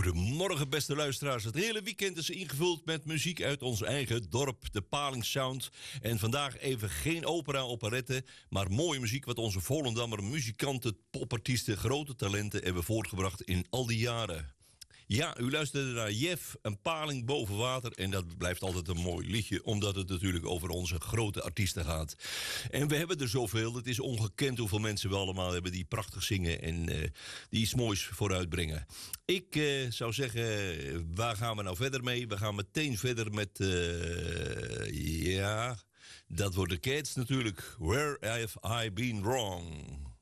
Goedemorgen, beste luisteraars. Het hele weekend is ingevuld met muziek uit ons eigen dorp, de Paling Sound. En vandaag even geen opera, operette, maar mooie muziek wat onze Volendammer muzikanten, popartiesten, grote talenten hebben voortgebracht in al die jaren. Ja, u luisterde naar Jef, een paling boven water. En dat blijft altijd een mooi liedje, omdat het natuurlijk over onze grote artiesten gaat. En we hebben er zoveel. Het is ongekend hoeveel mensen we allemaal hebben die prachtig zingen en die iets moois vooruitbrengen. Ik zou zeggen, waar gaan we nou verder mee? We gaan meteen verder met, ja, dat wordt de Cats natuurlijk. Where have I been wrong?